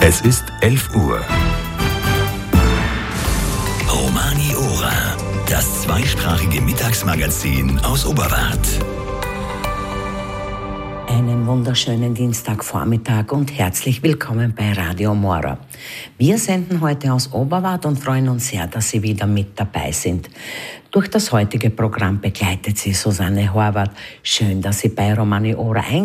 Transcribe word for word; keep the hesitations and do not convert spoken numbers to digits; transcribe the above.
Es ist elf Uhr. Romani Ora, das zweisprachige Mittagsmagazin aus Oberwart. Einen wunderschönen Dienstagvormittag und herzlich willkommen bei Radio Mora. Wir senden heute aus Oberwart und freuen uns sehr, dass Sie wieder mit dabei sind. Durch das heutige Programm begleitet Sie Susanne Horvath. Schön, dass Sie bei Romani Ora eingeschaltet